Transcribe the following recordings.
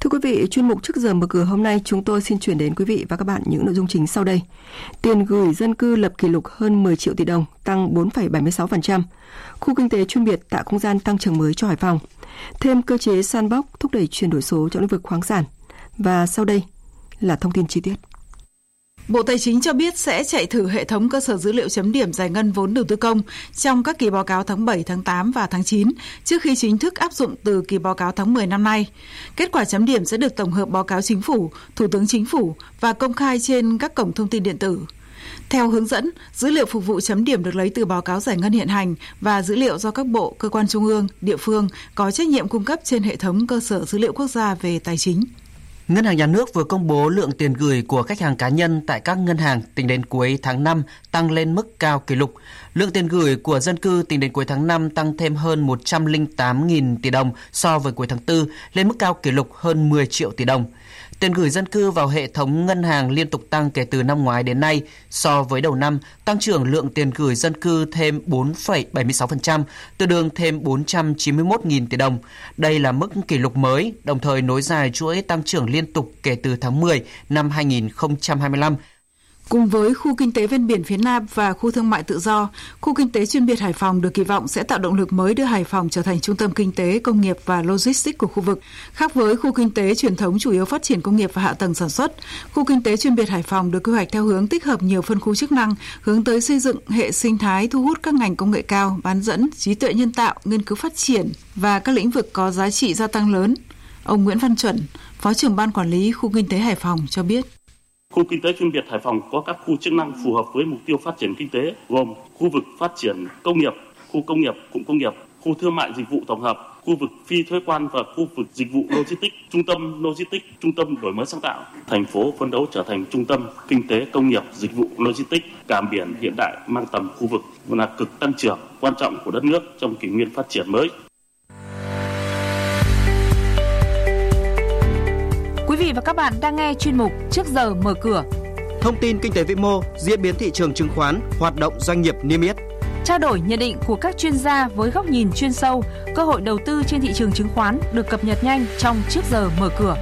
Thưa quý vị, chuyên mục Trước giờ mở cửa hôm nay chúng tôi xin chuyển đến quý vị và các bạn những nội dung chính sau đây. Tiền gửi dân cư lập kỷ lục hơn 10 triệu tỷ đồng, tăng 4,76%. Khu kinh tế chuyên biệt tạo không gian tăng trưởng mới cho Hải Phòng. Thêm cơ chế sandbox thúc đẩy chuyển đổi số trong lĩnh vực khoáng sản. Và sau đây là thông tin chi tiết. Bộ Tài chính cho biết sẽ chạy thử hệ thống cơ sở dữ liệu chấm điểm giải ngân vốn đầu tư công trong các kỳ báo cáo tháng 7, tháng 8 và tháng 9 trước khi chính thức áp dụng từ kỳ báo cáo tháng 10 năm nay. Kết quả chấm điểm sẽ được tổng hợp báo cáo Chính phủ, Thủ tướng Chính phủ và công khai trên các cổng thông tin điện tử. Theo hướng dẫn, dữ liệu phục vụ chấm điểm được lấy từ báo cáo giải ngân hiện hành và dữ liệu do các bộ, cơ quan trung ương, địa phương có trách nhiệm cung cấp trên hệ thống cơ sở dữ liệu quốc gia về tài chính. Ngân hàng Nhà nước vừa công bố lượng tiền gửi của khách hàng cá nhân tại các ngân hàng tính đến cuối tháng 5 tăng lên mức cao kỷ lục. Lượng tiền gửi của dân cư tính đến cuối tháng 5 tăng thêm hơn 108.000 tỷ đồng so với cuối tháng 4, lên mức cao kỷ lục hơn 10 triệu tỷ đồng. Tiền gửi dân cư vào hệ thống ngân hàng liên tục tăng kể từ năm ngoái đến nay. So với đầu năm, tăng trưởng lượng tiền gửi dân cư thêm 4,76%, tương đương thêm 491.000 tỷ đồng. Đây là mức kỷ lục mới, đồng thời nối dài chuỗi tăng trưởng liên tục kể từ tháng 10 năm 2025. Cùng với khu kinh tế ven biển phía Nam và khu thương mại tự do, khu kinh tế chuyên biệt Hải Phòng được kỳ vọng sẽ tạo động lực mới đưa Hải Phòng trở thành trung tâm kinh tế, công nghiệp và logistics của khu vực. Khác với khu kinh tế truyền thống chủ yếu phát triển công nghiệp và hạ tầng sản xuất, khu kinh tế chuyên biệt Hải Phòng được quy hoạch theo hướng tích hợp nhiều phân khu chức năng, hướng tới xây dựng hệ sinh thái thu hút các ngành công nghệ cao, bán dẫn, trí tuệ nhân tạo, nghiên cứu phát triển và các lĩnh vực có giá trị gia tăng lớn. Ông Nguyễn Văn Chuẩn, Phó trưởng Ban Quản lý khu kinh tế Hải Phòng cho biết. Khu kinh tế chuyên biệt Hải Phòng có các khu chức năng phù hợp với mục tiêu phát triển kinh tế gồm khu vực phát triển công nghiệp, khu công nghiệp, cụm công nghiệp, khu thương mại dịch vụ tổng hợp, khu vực phi thuế quan và khu vực dịch vụ logistics, trung tâm đổi mới sáng tạo. Thành phố phấn đấu trở thành trung tâm kinh tế công nghiệp, dịch vụ logistics, cảng biển hiện đại mang tầm khu vực và là cực tăng trưởng quan trọng của đất nước trong kỷ nguyên phát triển mới. Quý vị và các bạn đang nghe chuyên mục Trước giờ mở cửa. Thông tin kinh tế vĩ mô, diễn biến thị trường chứng khoán, hoạt động doanh nghiệp niêm yết. Trao đổi nhận định của các chuyên gia với góc nhìn chuyên sâu, cơ hội đầu tư trên thị trường chứng khoán được cập nhật nhanh trong Trước giờ mở cửa.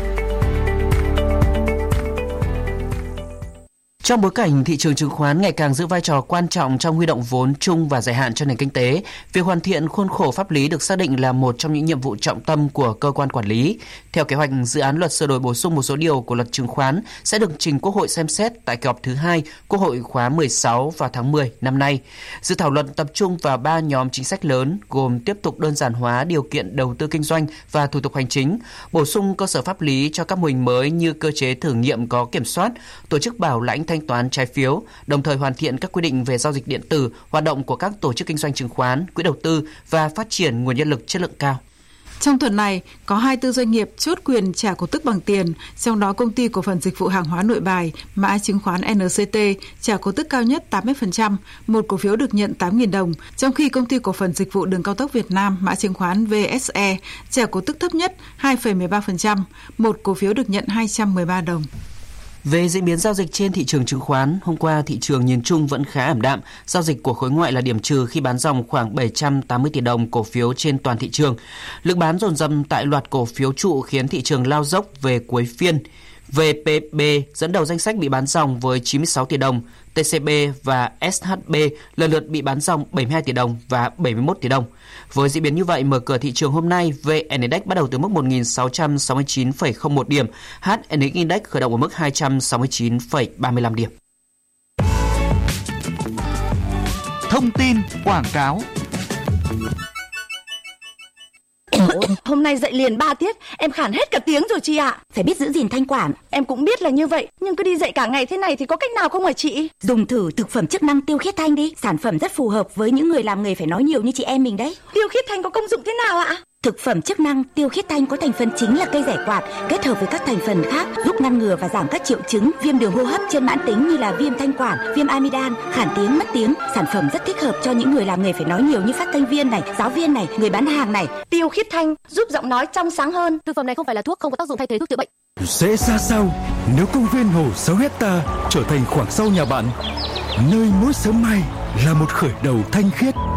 Trong bối cảnh thị trường chứng khoán ngày càng giữ vai trò quan trọng trong huy động vốn chung và dài hạn cho nền kinh tế, việc hoàn thiện khuôn khổ pháp lý được xác định là một trong những nhiệm vụ trọng tâm của cơ quan quản lý. Theo kế hoạch, dự án luật sửa đổi bổ sung một số điều của luật chứng khoán sẽ được trình Quốc hội xem xét tại kỳ họp thứ 2 Quốc hội khóa 16 vào tháng 10 năm nay. Dự thảo luật tập trung vào 3 nhóm chính sách lớn gồm tiếp tục đơn giản hóa điều kiện đầu tư kinh doanh và thủ tục hành chính, bổ sung cơ sở pháp lý cho các mô hình mới như cơ chế thử nghiệm có kiểm soát, tổ chức bảo lãnh thanh toán trái phiếu, đồng thời hoàn thiện các quy định về giao dịch điện tử, hoạt động của các tổ chức kinh doanh chứng khoán, quỹ đầu tư và phát triển nguồn nhân lực chất lượng cao. Trong tuần này, có 24 doanh nghiệp chốt quyền trả cổ tức bằng tiền, trong đó Công ty Cổ phần Dịch vụ Hàng hóa Nội Bài, mã chứng khoán NCT, trả cổ tức cao nhất 80%, một cổ phiếu được nhận 8.000 đồng, trong khi Công ty Cổ phần Dịch vụ Đường cao tốc Việt Nam, mã chứng khoán VSE, trả cổ tức thấp nhất 2,13%, một cổ phiếu được nhận 213 đồng. Về diễn biến giao dịch trên thị trường chứng khoán, hôm qua thị trường nhìn chung vẫn khá ảm đạm. Giao dịch của khối ngoại là điểm trừ khi bán dòng khoảng 780 tỷ đồng cổ phiếu trên toàn thị trường. Lực bán dồn dập tại loạt cổ phiếu trụ khiến thị trường lao dốc về cuối phiên. VPB dẫn đầu danh sách bị bán dòng với 96 tỷ đồng, TCB và SHB lần lượt bị bán dòng 72 tỷ đồng và 71 tỷ đồng. Với diễn biến như vậy, mở cửa thị trường hôm nay, VN Index bắt đầu từ mức 1.669,01 điểm, HNX Index khởi động ở mức 269,35 điểm. Thông tin quảng cáo. Hôm nay dậy liền 3 tiết, em khản hết cả tiếng rồi chị ạ. Phải biết giữ gìn thanh quản. Em cũng biết là như vậy, nhưng cứ đi dậy cả ngày thế này thì có cách nào không hả chị? Dùng thử thực phẩm chức năng Tiêu Khiết Thanh đi. Sản phẩm rất phù hợp với những người làm nghề phải nói nhiều như chị em mình đấy. Tiêu Khiết Thanh có công dụng thế nào ạ? Thực phẩm chức năng Tiêu Khiết Thanh có thành phần chính là cây giải quạt, kết hợp với các thành phần khác giúp ngăn ngừa và giảm các triệu chứng viêm đường hô hấp trên mãn tính như là viêm thanh quản, viêm amidan, khản tiếng, mất tiếng. Sản phẩm rất thích hợp cho những người làm nghề phải nói nhiều như phát thanh viên này, giáo viên này, người bán hàng này. Tiêu Khiết Thanh giúp giọng nói trong sáng hơn. Thực phẩm này không phải là thuốc, không có tác dụng thay thế thuốc chữa bệnh. Sẽ ra sao nếu công viên hồ 6 hecta trở thành khoảng sau nhà bạn, nơi mỗi sớm mai là một khởi đầu thanh khiết.